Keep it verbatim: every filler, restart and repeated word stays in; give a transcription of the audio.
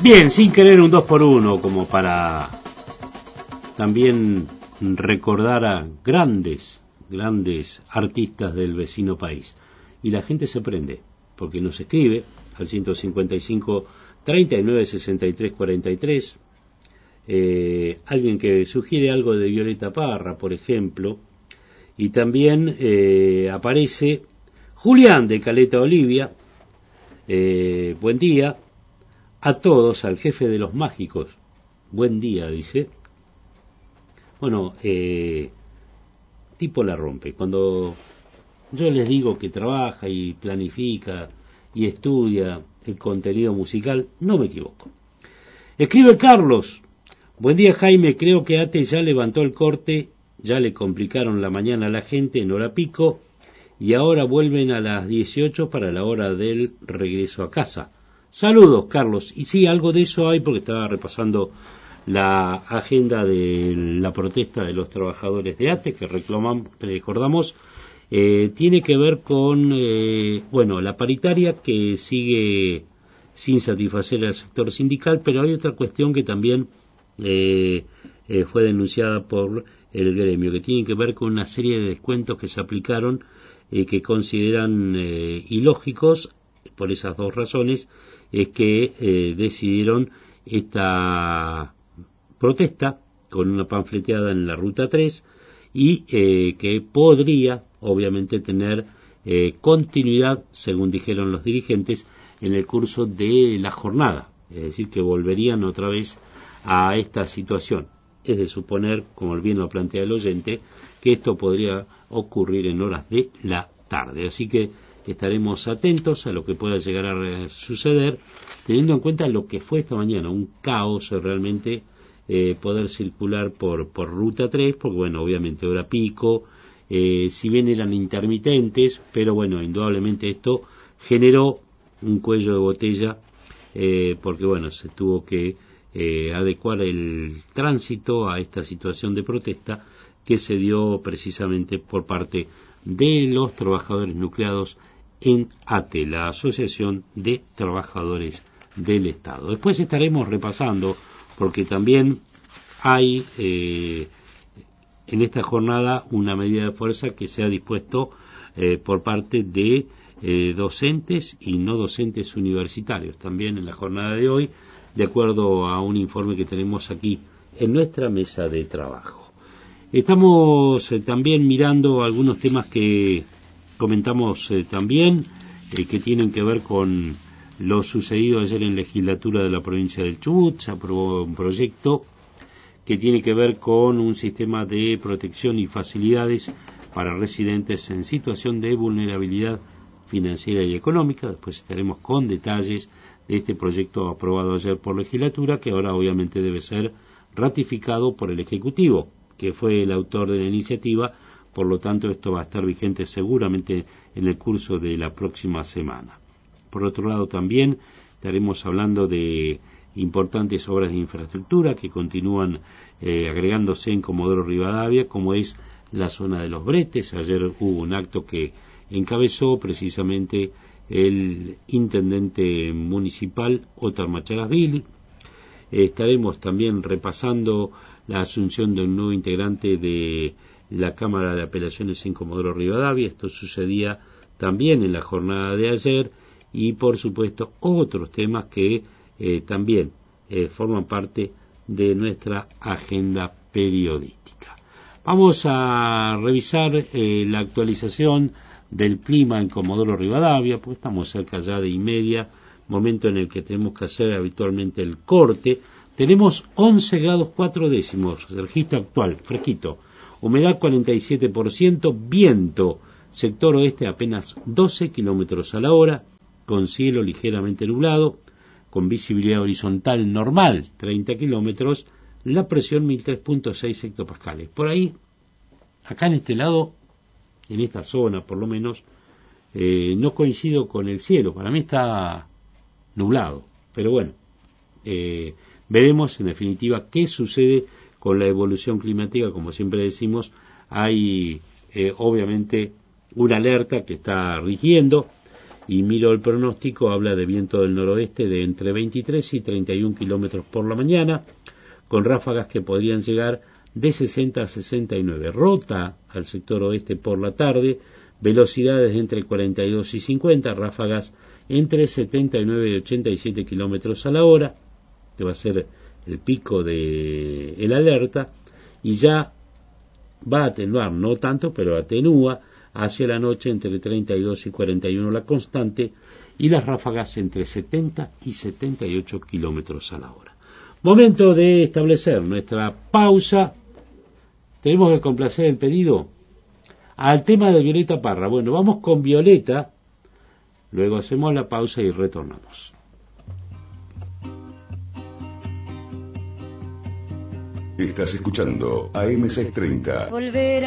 Bien, sin querer un dos por uno, como para también recordar a grandes, grandes artistas del vecino país. Y la gente se prende, porque nos escribe al ciento cincuenta y cinco, treinta y nueve, sesenta y tres, cuarenta y tres. Eh, alguien que sugiere algo de Violeta Parra, por ejemplo. Y también eh, aparece Julián de Caleta Olivia. Eh, buen día a todos, al jefe de los mágicos. Buen día, dice. Bueno, eh, tipo la rompe. Cuando yo les digo que trabaja y planifica y estudia el contenido musical, no me equivoco. Escribe Carlos. Buen día, Jaime. Creo que Ate ya levantó el corte. Ya le complicaron la mañana a la gente en hora pico. Y ahora vuelven a las dieciocho para la hora del regreso a casa. Saludos, Carlos. Y sí, algo de eso hay porque estaba repasando la agenda de la protesta de los trabajadores de ATE que reclamamos, recordamos, eh, tiene que ver con, eh, bueno, la paritaria que sigue sin satisfacer al sector sindical, pero hay otra cuestión que también eh, eh, fue denunciada por el gremio, que tiene que ver con una serie de descuentos que se aplicaron eh, que consideran eh, ilógicos. Por esas dos razones es que eh, decidieron esta protesta con una panfleteada en la Ruta tres y eh, que podría obviamente tener eh, continuidad, según dijeron los dirigentes, en el curso de la jornada, es decir, que volverían otra vez a esta situación. Es de suponer, como bien lo plantea el oyente, que esto podría ocurrir en horas de la tarde, así que estaremos atentos a lo que pueda llegar a suceder, teniendo en cuenta lo que fue esta mañana, un caos realmente eh, poder circular por, por Ruta tres, porque bueno, obviamente hora pico, eh, si bien eran intermitentes, pero bueno, indudablemente esto generó un cuello de botella, eh, porque bueno, se tuvo que eh, adecuar el tránsito a esta situación de protesta que se dio precisamente por parte de los trabajadores nucleados en ATE, la Asociación de Trabajadores del Estado. Después estaremos repasando, porque también hay eh, en esta jornada una medida de fuerza que se ha dispuesto eh, por parte de eh, docentes y no docentes universitarios, también en la jornada de hoy, de acuerdo a un informe que tenemos aquí en nuestra mesa de trabajo. Estamos eh, también mirando algunos temas que comentamos eh, también, eh, que tienen que ver con lo sucedido ayer en legislatura de la provincia del Chubut. Se aprobó un proyecto que tiene que ver con un sistema de protección y facilidades para residentes en situación de vulnerabilidad financiera y económica. Después estaremos con detalles de este proyecto aprobado ayer por legislatura, que ahora obviamente debe ser ratificado por el Ejecutivo, que fue el autor de la iniciativa. Por lo tanto, esto va a estar vigente seguramente en el curso de la próxima semana. Por otro lado, también estaremos hablando de importantes obras de infraestructura que continúan eh, agregándose en Comodoro Rivadavia, como es la zona de los Bretes. Ayer hubo un acto que encabezó precisamente el intendente municipal, Otar Macharasvili. Eh, estaremos también repasando la asunción de un nuevo integrante de la Cámara de Apelaciones en Comodoro Rivadavia. Esto sucedía también en la jornada de ayer, y por supuesto otros temas que eh, también eh, forman parte de nuestra agenda periodística. Vamos a revisar eh, la actualización del clima en Comodoro Rivadavia, pues estamos cerca ya de y media, momento en el que tenemos que hacer habitualmente el corte. Tenemos once grados cuatro décimos, registro actual, fresquito, humedad cuarenta y siete por ciento, viento sector oeste apenas doce kilómetros a la hora, con cielo ligeramente nublado, con visibilidad horizontal normal treinta kilómetros, la presión mil tres punto seis hectopascales. Por ahí, acá en este lado, en esta zona por lo menos, eh, no coincido con el cielo, para mí está nublado, pero bueno, eh, veremos en definitiva qué sucede con la evolución climática. Como siempre decimos, hay eh, obviamente una alerta que está rigiendo, y miro el pronóstico, habla de viento del noroeste de entre veintitrés y treinta y un kilómetros por la mañana, con ráfagas que podrían llegar de sesenta a sesenta y nueve. Rota al sector oeste por la tarde, velocidades entre cuarenta y dos y cincuenta, ráfagas entre setenta y nueve y ochenta y siete kilómetros a la hora, que va a ser el pico de el alerta, y ya va a atenuar, no tanto, pero atenúa hacia la noche entre treinta y dos y cuarenta y uno la constante, y las ráfagas entre setenta y setenta y ocho kilómetros a la hora. Momento de establecer nuestra pausa. Tenemos que complacer el pedido al tema de Violeta Parra. Bueno, vamos con Violeta, luego hacemos la pausa y retornamos. Estás escuchando A M seiscientos treinta. Volver